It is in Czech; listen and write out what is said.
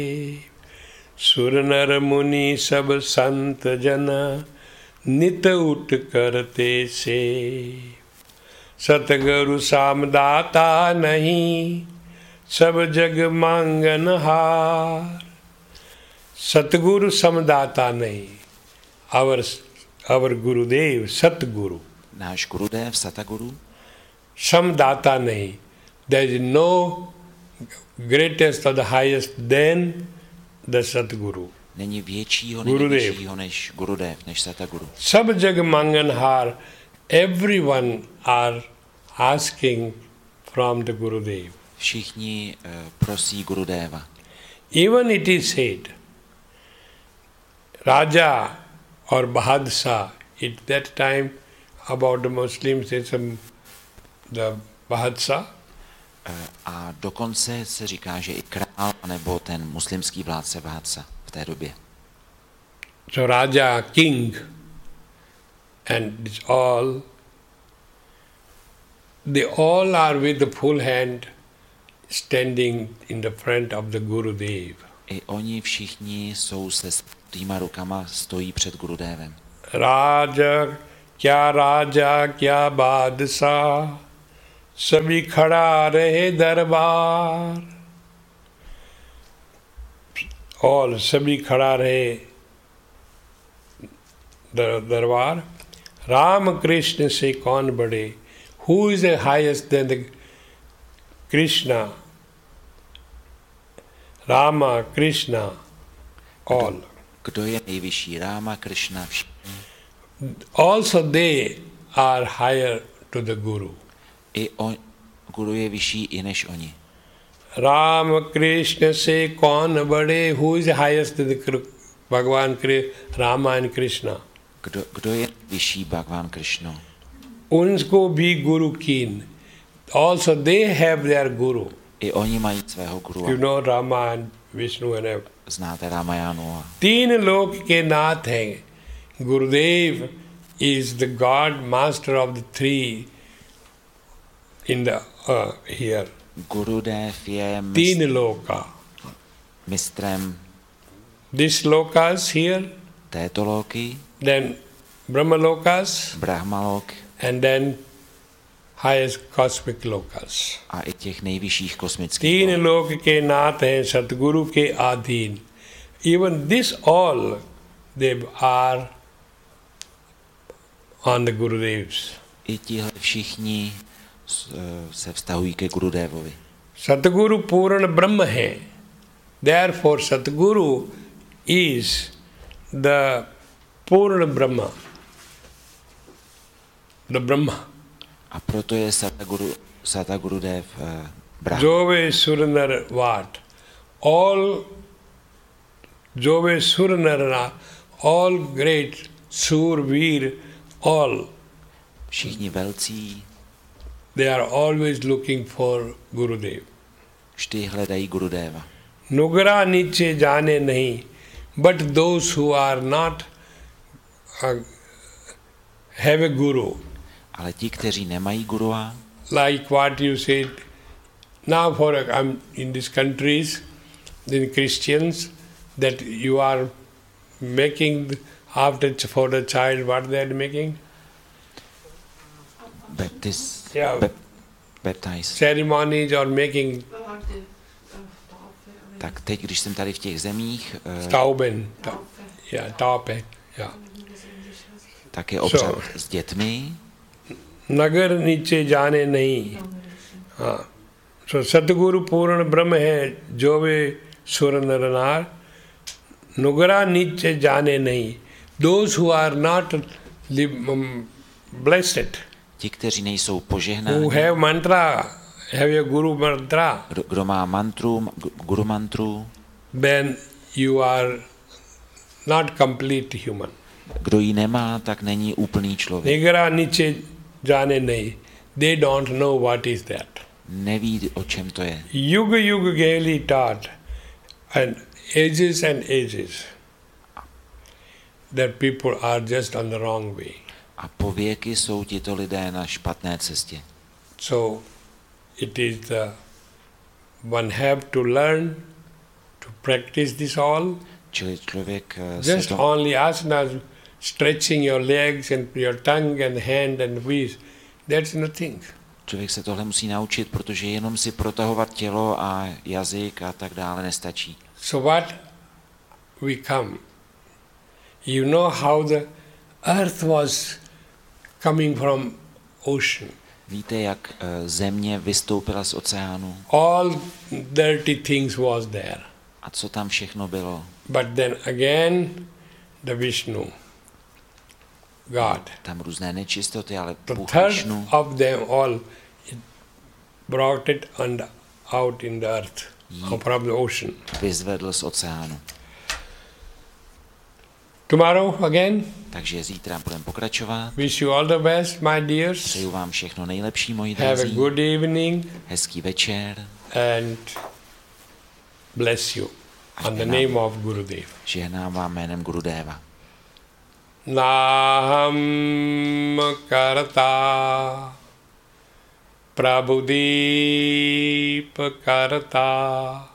सुर नर मुनि सब संत जन नित उठ करते से सतगुरु सामदाता नहीं सब जग मांगन हार. सतगुरु समदाता नहीं. Our Gurudev, Satguru. Náš Gurudev, Sataguru. Samdata nahi. There is no greatest or the highest than the Satguru. Není většího, nejvyššího než Gurudev, než Sataguru. Sab jag manganhar, everyone are asking from the Gurudev. Všichni prosí Gurudeva. Even it is said, Raja or Bahadshah, at that time about the Muslims, it's the Bahadshah. A dokonce se říká, že i král nebo ten muslimský vládce Bahadshah v té době. So Raja, king, and it's all, they all are with the full hand standing in the front of the Gurudev. I oni všichni jsou se svýma rukama, stojí před Gurudevem. Raja, kya badshah, sabhi khada rahe darbar. All sabhi khada rahe darbar. Ram Krishna se kaun bade? Who is the highest than the Krishna? Rama, Krishna, all. Kdo je nejvyšší? Rama, Krishna, všichni. Also they are higher to the Guru. Guru je vyšší i než oni. Ram, Krishna se kaun bade? Who is the highest to the Bhagavan Rama and Krishna? Kdo je vyšší? Bhagavan Krishna. Unsko bhi Guru kin. Also they have their Guru. I oni mají svého guru. You know Rama and Vishnu and everything. Znáte Ramayanu. तीन लोक के नाथ हैं. Gurudev is the God, master of the three in the here. Gurudev je तीन लोका. mistrem This lokas here. této loky. Then Brahma lokas. Brahmalok. And then highest cosmic lokas. A i těch nejvyšších kosmických. तीन लोक के नाथ हैं सतगुरु के अधीन. Even this all they are on the Gurudevs. I tihle všichni se vztahují ke Gurudevovi. Satguru Purana Brahma hai. Therefore Satguru is the Purana Brahma. The Brahma. A proto je Satagurudev Brahma. Jove Suranar Vat. All Jove Suranarana, all great Sur, Veer, all. Všichni velcí. They are always looking for Gurudev. Vždy hledají Gurudeva. Nugra niche jane nahi, but those who are not have a guru. Ale ti, kteří nemají gurua, like what you said, now for in these countries, in Christians, that you are making for the child, what they are making? Baptize. Ceremonies or making. Tak teď, když jsem tady v těch zemích, Taupe. Tak je obřad s dětmi. नगर नीचे जाने नहीं. So Satguru Purana Brahma hai जो वे सुर नर नार नुगरा नीचे जाने नहीं. Those who are not blessed, ti, kteří nejsou požehnáni, who have mantra, have a guru mantra, kdo má guru mantru, then you are not complete human. Kdo ji nemá, tak není úplný člověk. Nigara niche jane nahi. They don't know what is that. Neví, o čem to je. Yuga Geli taught, and ages that people are just on the wrong way. A po věky jsou tito lidé na špatné cestě. So it is one have to learn to practice this all. Čili člověk se Just to, only asanas, stretching your legs and your tongue and hand and waist, that's nothing. člověk se tohle musí naučit, protože jenom si protahovat tělo a jazyk a tak dále nestačí. So what we come? You know how the earth was coming from ocean. Víte, jak země vystoupila z oceánu All dirty things was there. a co tam všechno bylo? But then again, the Vishnu, God, Tam různé nečistoty, ale the Bůh third Višnu of them all, it brought it out in the earth, from the ocean. vyzvedl z oceánu. Tomorrow again, Takže zítra budeme pokračovat. wish you all the best, my dears. Přeju vám všechno nejlepší, moji Have a drazí. good evening Hezký večer. and bless you on the name of Gurudev. Žehnám vám jménem Gurudeva. Naham karta Prabhudeep karta